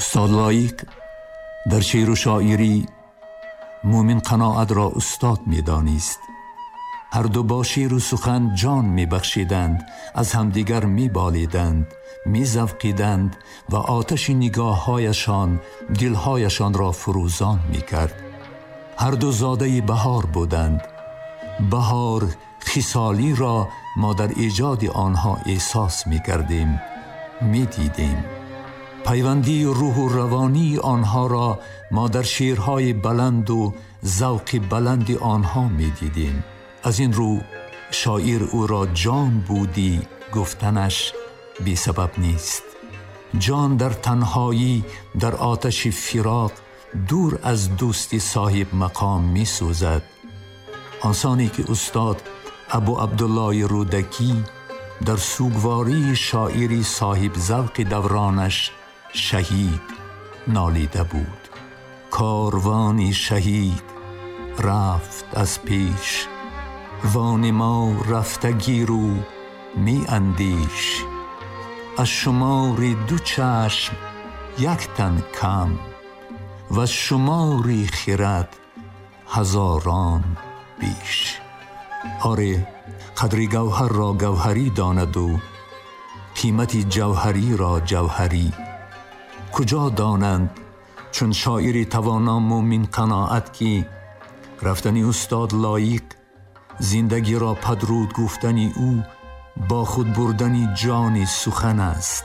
استاد لایق در شعر و شاعری مومن قناعت را استاد می دانست. هر دو با شعر و سخن جان می بخشیدند، از همدیگر می بالیدند، می زوقیدند و آتش نگاه هایشان دلهایشان را فروزان می کرد. هر دو زاده بهار بودند. بهار خصالی را ما در ایجاد آنها احساس می کردیم، می دیدیم. پیوندی روح و روانی آنها را ما در شعرهای بلند و ذوق بلند آنها می دیدیم. از این رو شاعر او را جان بودی گفتنش بی سبب نیست. جان در تنهایی در آتش فراق دور از دوستی صاحب مقام می سوزد. آنسانی که استاد ابو عبدالله رودکی در سوگواری شاعری صاحب ذوق دورانش شهید نالیده بود: کاروانی شهید رفت از پیش، وان ما رفتگی رو می اندیش. از شمار دو چشم یک تن کم، و از شماری خرد هزاران بیش. آره، قدر گوهر را گوهری داند و قیمت جوهری را جوهری. کجا دانند چون شاعری توانا مومن قناعت که رفتنی استاد لایق زندگی را پدرود گفتنی او با خود بردنی جان سخن است.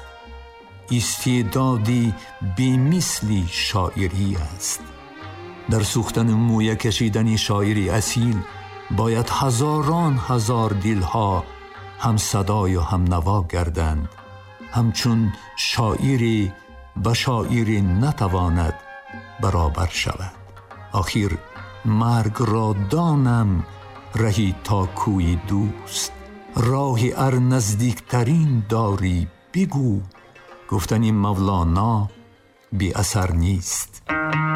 استعدادی بی‌مثلی شاعری است. در سوختن موی کشیدنی شاعری اصیل باید هزاران هزار دلها هم صدای و هم نوا گردند. همچون شاعری به شاعری نتواند برابر شود. آخر مرگ را دانم رهی تا کوی دوست، راهی ار نزدیکترین داری بگو. گفتنی مولانا بی اثر نیست.